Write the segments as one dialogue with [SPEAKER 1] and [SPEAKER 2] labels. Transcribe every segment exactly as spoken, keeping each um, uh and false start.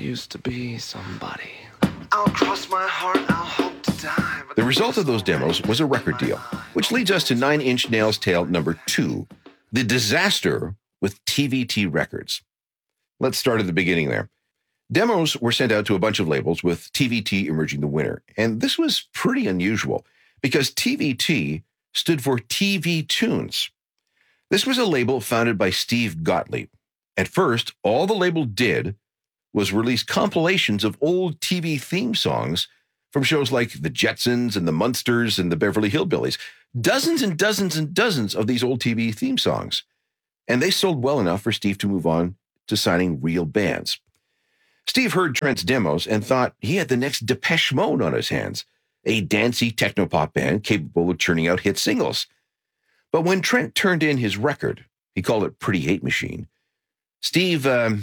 [SPEAKER 1] used to be somebody. I'll cross my heart, I'll hope to die.
[SPEAKER 2] The result of those demos was a record deal, which leads us to Nine Inch Nails' tale number two, the disaster with T V T Records. Let's start at the beginning there. Demos were sent out to a bunch of labels, with T V T emerging the winner. And this was pretty unusual because T V T stood for T V Tunes. This was a label founded by Steve Gottlieb. At first, all the label did was release compilations of old T V theme songs from shows like The Jetsons and The Munsters and The Beverly Hillbillies. Dozens and dozens and dozens of these old T V theme songs. And they sold well enough for Steve to move on to signing real bands. Steve heard Trent's demos and thought he had the next Depeche Mode on his hands, a dancey technopop band capable of churning out hit singles. But when Trent turned in his record, he called it Pretty Hate Machine, Steve, um,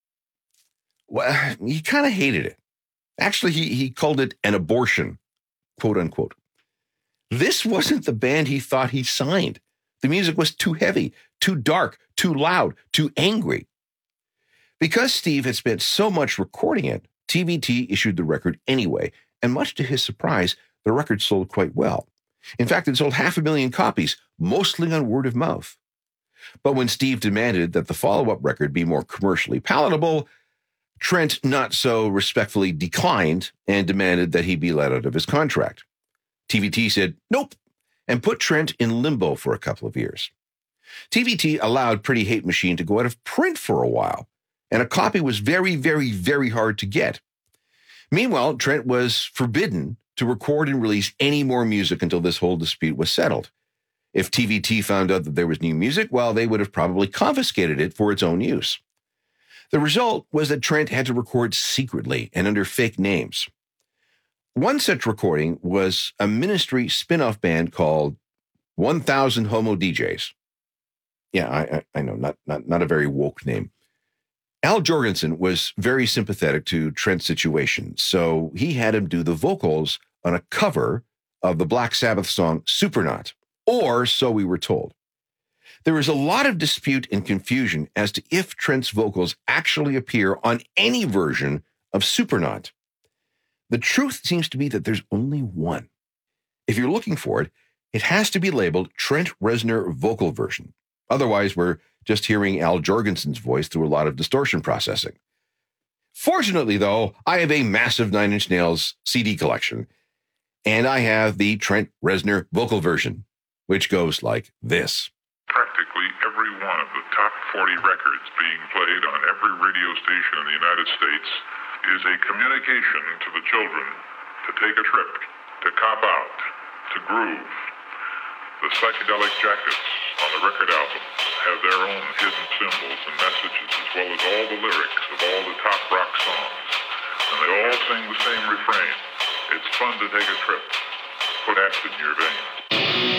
[SPEAKER 2] well, he kind of hated it. Actually, he, he called it an abortion, quote unquote. This wasn't the band he thought he signed. The music was too heavy, too dark, too loud, too angry. Because Steve had spent so much recording it, T V T issued the record anyway, and much to his surprise, the record sold quite well. In fact, it sold half a million copies, mostly on word of mouth. But when Steve demanded that the follow-up record be more commercially palatable, Trent not so respectfully declined and demanded that he be let out of his contract. T V T said nope, and put Trent in limbo for a couple of years. T V T allowed Pretty Hate Machine to go out of print for a while, and a copy was very, very, very hard to get. Meanwhile, Trent was forbidden to record and release any more music until this whole dispute was settled. If T V T found out that there was new music, well, they would have probably confiscated it for its own use. The result was that Trent had to record secretly and under fake names. One such recording was a Ministry spin-off band called one thousand Homo D Js. Yeah, I, I, I know, not, not, not a very woke name. Al Jorgensen was very sympathetic to Trent's situation, so he had him do the vocals on a cover of the Black Sabbath song Supernaut, or so we were told. There was a lot of dispute and confusion as to if Trent's vocals actually appear on any version of Supernaut. The truth seems to be that there's only one. If you're looking for it, it has to be labeled Trent Reznor Vocal Version. Otherwise, we're just hearing Al Jorgensen's voice through a lot of distortion processing. Fortunately, though, I have a massive Nine Inch Nails C D collection, and I have the Trent Reznor Vocal Version, which goes like this.
[SPEAKER 3] Practically every one of the top forty records being played on every radio station in the United States is a communication to the children to take a trip, to cop out, to groove. The psychedelic jackets on the record album have their own hidden symbols and messages, as well as all the lyrics of all the top rock songs. And they all sing the same refrain. It's fun to take a trip. Put acid in your veins.